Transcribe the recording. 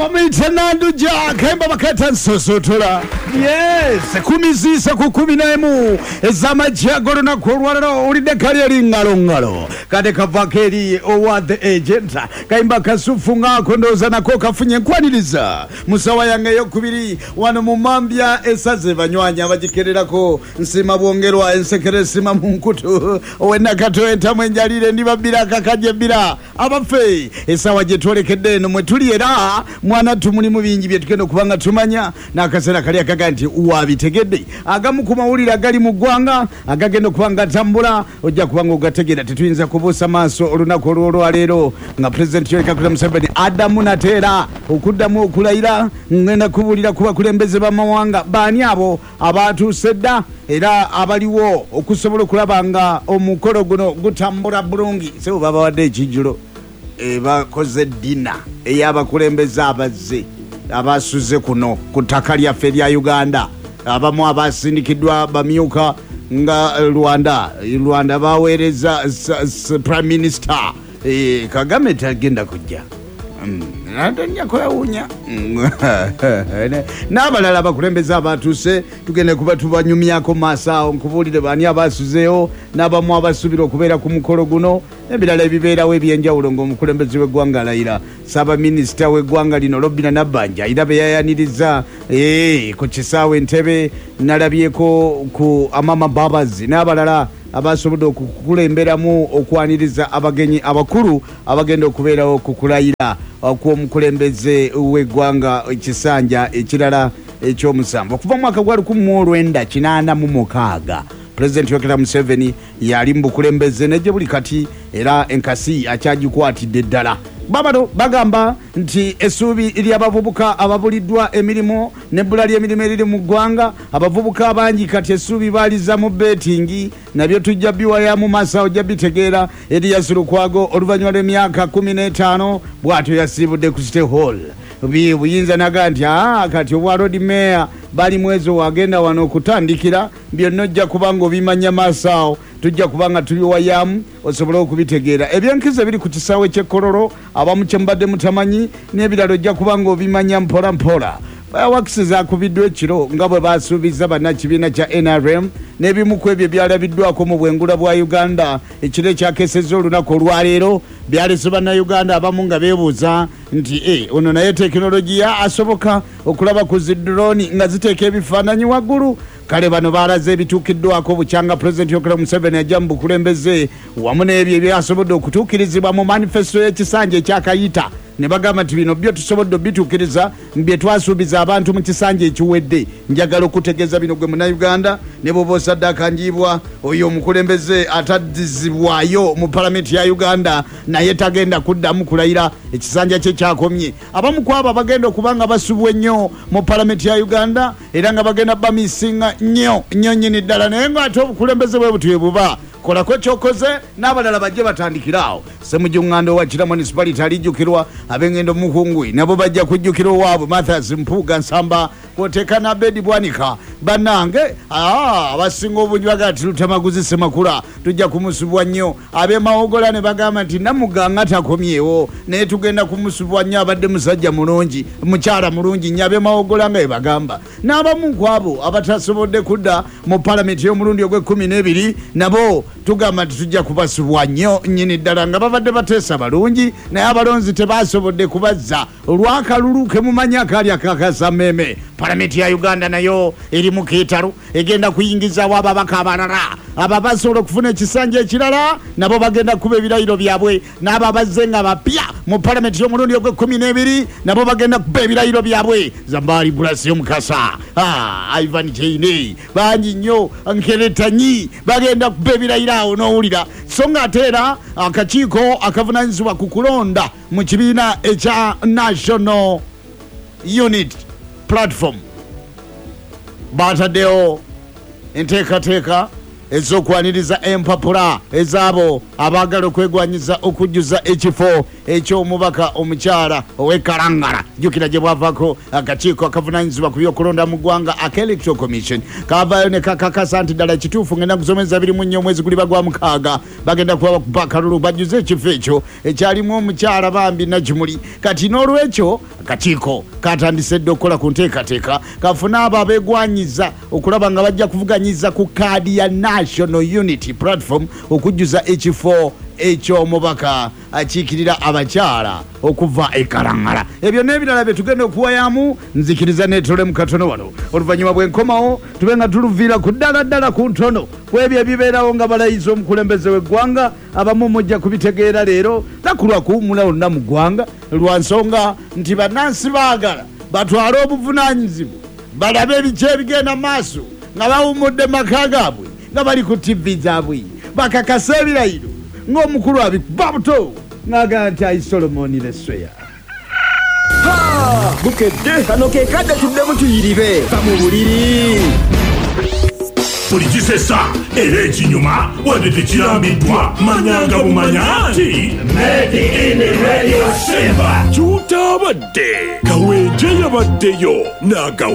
Mamita Nanduja Kemba Makata Sosotola. Yes, kumizisa kukuminemu ezama jagoro na kurwara uride karieri ngalo kade kavakeri owa the agent kaimba kasufunga kondoza na koka funye kwaniriza musawa yange yo kubiri wano mumambya esaze banywanya bagikererako nsima bwongerwa ensekere sima munkutu owena katoeta mwenjalire ndibabira kakajebira abafe esawa jetolekede no mwetuliyera mwana tumuli mu bingi byetukeno kubanga tumanya nakasera kali akaganti uwabitegedde agamu ku mawulira gali mu ggwanga agagenda kubanga tambula ojja kubanga ogategera tetuyinza kubuusa maaso olunaku olw'olwaleero nga President Yoweri Kaguta Museveni Adamu Nateera okuddamu okulayira ngenda kubulira ku bakulembeze b'amawanga baani abo abaatuuse dda era abaliwo okusobola okulaba nga omukolo guno gutambula bulungi sebo babawadde ekijjulo bakoze dina ey'abakulembeze abazze abasuze kuno ku ttaka lyaffe lya Uganda abamu abasindikiddwa bamyuka nga Rwanda baweereza Prime Minister Kagame tagenda kujja natanya kwawunya n'abalala abakulembeze abatuuse tugende kuba tubanyumyako maaso nkubulire baani abasuzeewo n'abamu abasubira okubeera ku mukolo guno ebirala ebibeerawo ebyenjawulo ng'omukulembeze w'eggwanga alayira Ssaabaminisita w'eggwanga lino Robinah Nabbanja era beyayaniriza ku kisaawe Entebbe nalabyeko ku Amama Babazi n'abalala abasobodde okukulemberamu okwaniriza abagenyi abakulu abagenda okubeerawo okukulayira kw'omukulembeze w'eggwanga ekisanja ekirala ekyomusanvu okuva mu mwaka gwa 1986 President Yoweri Kaguta Museveni yali mu bukulembeze nejje buli kati era enkasi akyagikwatidde ddala babano bagamba nti essuubi ly'abavubuka ababuliddwa emirimu n'ebbula ly'emirimu eriri mu ggwanga abavubuka abangi kati essuubi baaliza mu betingi nabyo tujja biwaya mu maaso ojja bitegeera Erias Lukwago oluvannyuma lw'emyaka 15 bw'atyo yasiibudde ku City Hall buyinza naga nti kati obwa Road Mayor bali mwezi wagenda wano okutandikira byonna ojja kubanga obimanya maaso tujja kubanga tubiwayamu osobola okubitegeera ebyenkizo biri ku kisaawe ky'Ekololo abamu kyembadde mutamanyi n'ebirala ojja kubanga obimanya mpola mpola wakisi zakubiddwa ekiro nga bwe basuubiza bannakibiina kya NRM n'ebimu ku ebyo byalabiddwako mu bwengula bwa Uganda ekiro ekyakeseza olunaku olwaleero byalese bannayuganda abamu nga beebuuza nti ono naye tekinologiya asoboka okulaba ku zidroni nga ziteeka ebifaananyi waggulu kale bano baalaze ebituukiddwako bukyanga President Yoweri Kaguta Museveni ajja mu bukulembeze wamu n'ebyo ebyasobodde okutuukirizibwa mu manifesto y'ekisanja ekyakayita ne bagamba nti bino byo tusobodde obituukiriza bye twasuubiza abantu mu kisanja ekiwedde njagala okutegeeza bino gwe munnayuganda ne bw'oba osadde akanjiibwa oyo omukulembeze ataddizibwayo mu palamenti ya Uganda naye tagenda kuddamu kulayira ekisanja kye kyakomye abamu ku abo bagenda okubanga basubwa ennyo mu palamenti ya Uganda era nga bagenda bamisinga nnyo nnyini ddala naye ng'ate obukulembeze bwe butwe buba kolako kyokoze n'abalala bajje batandikiraawo Ssemujjuŋŋanda owa Kira municipality alijjukirwa ab'engendo Mukungwi nabo bajja kujjukira owaabwe Mathias Mpuuga Nsamba kwoteeka na Bedi Bwanika bannange abasinga obungi bagala ti Lutamaguzi Ssemakula tujja kumusubwa nnyo ab'Emawogola ne bagamba nti Namuganga takomyewo naye tugenda kumusubwa nnyo abadde musajja mulungi mukyala mulungi nnyo ab'Emawogola nga bagamba n'abamu ku abo abatasobodde kudda mu palamenti y'omulundi ogw'12 nabo tugamba nti tujja kubasubwa nnyo nnyini ddala nga babadde bateesa balungi naye abalonzi tebasobodde kubazza olw'akalulu ke mumanya akaali akakasammeeme palamenti ya Uganda nayo eri mu kiitalo egenda kuyingizaawo ababaka abalala abo basobola okufuna ekisanja ekirala nabo bagenda kuba ebirayiro byabwe n'abo abazze nga bapya mu palamenti y'omulundi ogw'12 nabo bagenda kuba ebirayiro byabwe Zambali Bulasio Mukasa Ivan Chaine bangi nnyo Nkeretanyi bagenda kuba ebirayiro awo n'owulira so nga ate era akakiiko akavunaanyizibwa ku kulonda mu kibiina ekya National Unity Platform bataddewo enteekateeka ez'okwaniriza empapula ez'abo abaagala okwegwanyiza okujjuza ekifo eky'omubaka omukyala ow'Ekalangala jukira gye bwavaako akakiiko akavunaanyizibwa ku byokulonda mu ggwanga Electoral Commission kavayo ne kakakasa nti ddala kituufu ng'ennaku z'omwezi 24 omwezi guliba gwa mukaaga bagenda kuba bakuba akalulu bajjuze ekifo ekyo ekyalimu omukyala bambi Najimuli kati n'olwekyo akakiiko katandise dde okukola ku nteekateeka kafuna abo abeegwanyiza okulaba nga bajja kuvuganyiza ku kaadi ya National Unity Platform okujjuza ekifo eky'omubaka akiikirira abakyala okuva e Kalangala. Ebyo n'ebirala bye tugenda okuwayamu nzikiriza neetole mu katono wano oluvannyuma bw'enkomawo tube nga tuluviira ku ddala ku ntono kwebyo ebibeerawo nga balayiza omukulembeze w'eggwanga abamu mujja kubitegeera leero nakulwa kuwumula olunaku mu ggwanga lwa nsonga nti bannansi baagala batwale obuvunaanyizibwa balabe ebiki ebigenda maaso nga bawumudde maka gaabwe nga bali ku TV zaabwe bakakasa ebirayiro ng'omukulu abikuba buto ng'agamba nti ayi Solomon Lesweya bukedde kano ke kadde tuddemu tuyiribe ka mu buliri buli kisesa era ekinyuma wadde tekirambiddwa manyanga bumanya nti Made in Radio Simba kyutabadde kawenje yabaddeyo